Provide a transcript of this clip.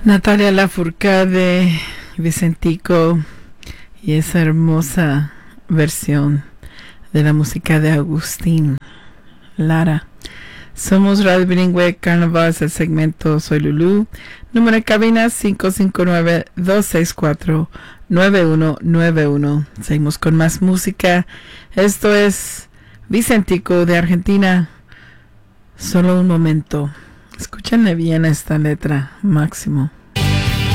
Natalia Lafourcade, Vicentico y esa hermosa versión de la música de Agustín Lara. Somos Radio Bilingüe Carnaval, es el segmento Soy Lulú. Número de cabina 559-264-9191. Seguimos con más música. Esto es Vicentico de Argentina. Solo un momento. Escúchenle bien esta letra, Máximo.